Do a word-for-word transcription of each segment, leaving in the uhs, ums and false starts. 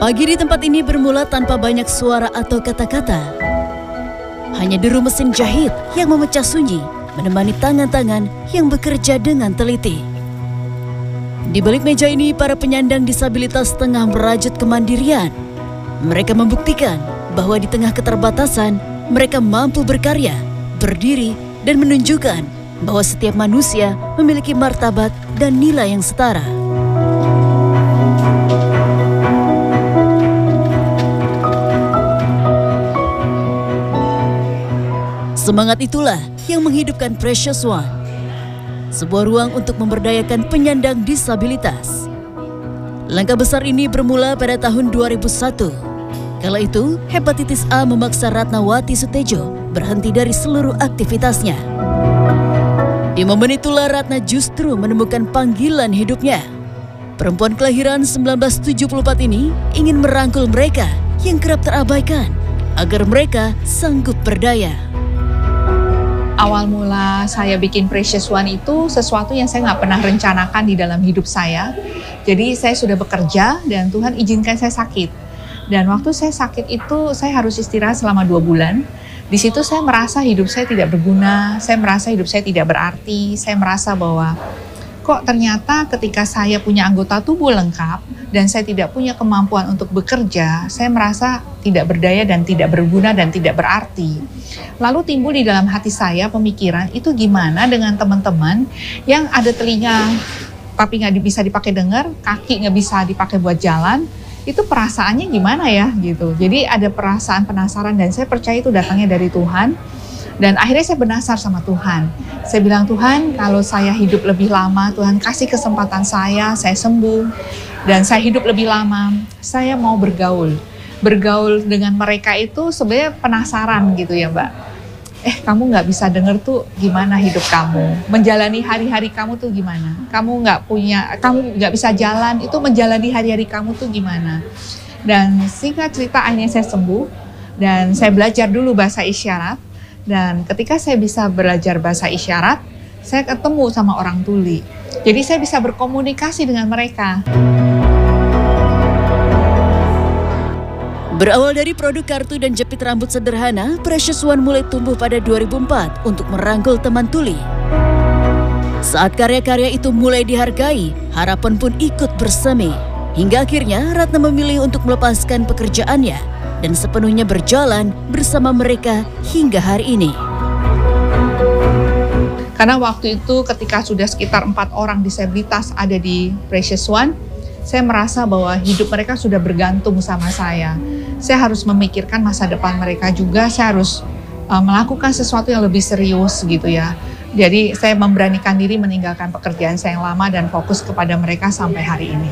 Pagi di tempat ini bermula tanpa banyak suara atau kata-kata. Hanya deru mesin jahit yang memecah sunyi, menemani tangan-tangan yang bekerja dengan teliti. Di balik meja ini, para penyandang disabilitas tengah merajut kemandirian. Mereka membuktikan bahwa di tengah keterbatasan, mereka mampu berkarya, berdiri, dan menunjukkan bahwa setiap manusia memiliki martabat dan nilai yang setara. Semangat itulah yang menghidupkan Precious One, sebuah ruang untuk memberdayakan penyandang disabilitas. Langkah besar ini bermula pada tahun dua ribu satu. Kala itu, hepatitis A memaksa Ratnawati Sutejo berhenti dari seluruh aktivitasnya. Di momen itulah Ratna justru menemukan panggilan hidupnya. Perempuan kelahiran seribu sembilan ratus tujuh puluh empat ini ingin merangkul mereka yang kerap terabaikan, agar mereka sanggup berdaya. Awal mula saya bikin Precious One itu sesuatu yang saya nggak pernah rencanakan di dalam hidup saya. Jadi saya sudah bekerja dan Tuhan izinkan saya sakit. Dan waktu saya sakit itu saya harus istirahat selama dua bulan. Di situ saya merasa hidup saya tidak berguna, saya merasa hidup saya tidak berarti, saya merasa bahwa kok ternyata ketika saya punya anggota tubuh lengkap dan saya tidak punya kemampuan untuk bekerja, saya merasa tidak berdaya dan tidak berguna dan tidak berarti. Lalu timbul di dalam hati saya pemikiran, itu gimana dengan teman-teman yang ada telinga tapi nggak bisa dipakai dengar, kaki nggak bisa dipakai buat jalan, itu perasaannya gimana ya gitu. Jadi ada perasaan penasaran dan saya percaya itu datangnya dari Tuhan. Dan akhirnya saya bernasar sama Tuhan. Saya bilang, Tuhan, kalau saya hidup lebih lama, Tuhan kasih kesempatan saya, saya sembuh. Dan saya hidup lebih lama, saya mau bergaul. Bergaul dengan mereka itu sebenarnya penasaran gitu ya Mbak. Eh kamu nggak bisa denger tuh gimana hidup kamu. Menjalani hari-hari kamu tuh gimana. Kamu nggak punya, kamu nggak bisa jalan, itu menjalani hari-hari kamu tuh gimana. Dan singkat cerita akhirnya saya sembuh. Dan saya belajar dulu bahasa isyarat. Dan ketika saya bisa belajar bahasa isyarat, saya ketemu sama orang tuli. Jadi saya bisa berkomunikasi dengan mereka. Berawal dari produk kartu dan jepit rambut sederhana, Precious One mulai tumbuh pada dua ribu empat untuk merangkul teman tuli. Saat karya-karya itu mulai dihargai, harapan pun ikut bersemi. Hingga akhirnya Ratna memilih untuk melepaskan pekerjaannya dan sepenuhnya berjalan bersama mereka hingga hari ini. Karena waktu itu ketika sudah sekitar empat orang disabilitas ada di Precious One, saya merasa bahwa hidup mereka sudah bergantung sama saya. Saya harus memikirkan masa depan mereka juga, saya harus uh, melakukan sesuatu yang lebih serius gitu ya. Jadi saya memberanikan diri meninggalkan pekerjaan saya yang lama dan fokus kepada mereka sampai hari ini.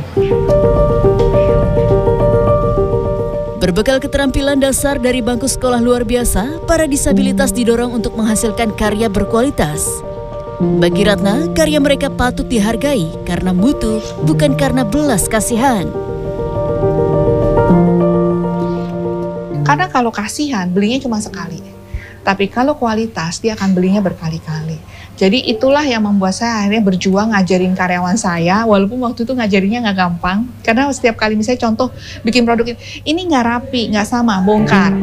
Berbekal keterampilan dasar dari bangku sekolah luar biasa, para disabilitas didorong untuk menghasilkan karya berkualitas. Bagi Ratna, karya mereka patut dihargai karena mutu, bukan karena belas kasihan. Karena kalau kasihan, belinya cuma sekali. Tapi kalau kualitas, dia akan belinya berkali-kali. Jadi itulah yang membuat saya akhirnya berjuang ngajarin karyawan saya, walaupun waktu itu ngajarinnya nggak gampang. Karena setiap kali misalnya contoh bikin produk ini nggak rapi, nggak sama, bongkar.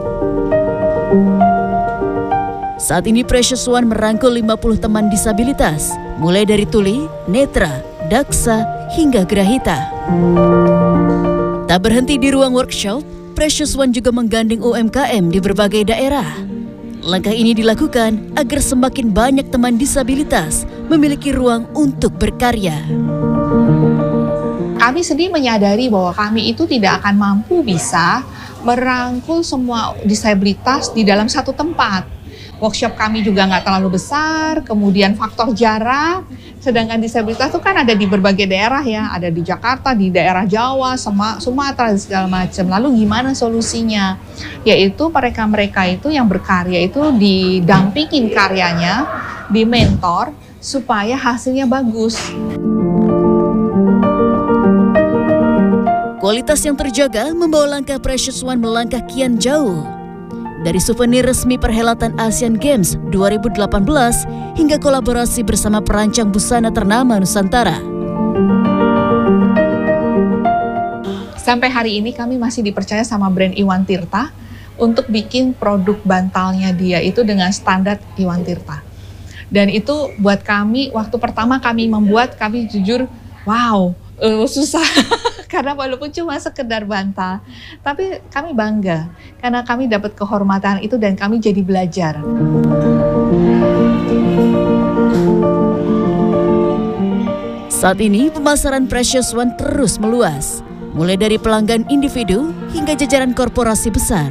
Saat ini Precious One merangkul lima puluh teman disabilitas, mulai dari tuli, netra, daksa, hingga grahita. Tak berhenti di ruang workshop, Precious One juga menggandeng U M K M di berbagai daerah. Langkah ini dilakukan agar semakin banyak teman disabilitas memiliki ruang untuk berkarya. Kami sendiri menyadari bahwa kami itu tidak akan mampu bisa merangkul semua disabilitas di dalam satu tempat. Workshop kami juga nggak terlalu besar, kemudian faktor jarak, sedangkan disabilitas itu kan ada di berbagai daerah ya, ada di Jakarta, di daerah Jawa, Sumatera, dan segala macam. Lalu gimana solusinya? Yaitu mereka-mereka itu yang berkarya itu didampingin karyanya, di mentor, supaya hasilnya bagus. Kualitas yang terjaga membawa langkah Precious One melangkah kian jauh. Dari souvenir resmi perhelatan Asian Games dua ribu delapan belas hingga kolaborasi bersama perancang busana ternama Nusantara. Sampai hari ini kami masih dipercaya sama brand Iwan Tirta untuk bikin produk bantalnya dia itu dengan standar Iwan Tirta. Dan itu buat kami, waktu pertama kami membuat, kami jujur, wow, uh, susah. Karena walaupun cuma sekedar bantal, tapi kami bangga. Karena kami dapat kehormatan itu dan kami jadi belajar. Saat ini pemasaran Precious One terus meluas, mulai dari pelanggan individu hingga jajaran korporasi besar.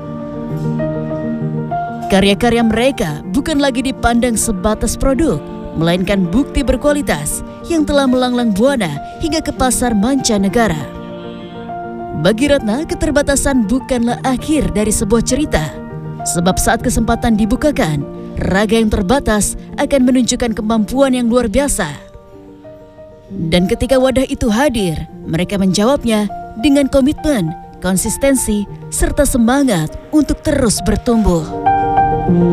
Karya-karya mereka bukan lagi dipandang sebatas produk, melainkan bukti berkualitas yang telah melanglang buana hingga ke pasar mancanegara. Bagi Ratna, keterbatasan bukanlah akhir dari sebuah cerita, sebab saat kesempatan dibukakan, raga yang terbatas akan menunjukkan kemampuan yang luar biasa. Dan ketika wadah itu hadir, mereka menjawabnya dengan komitmen, konsistensi, serta semangat untuk terus bertumbuh.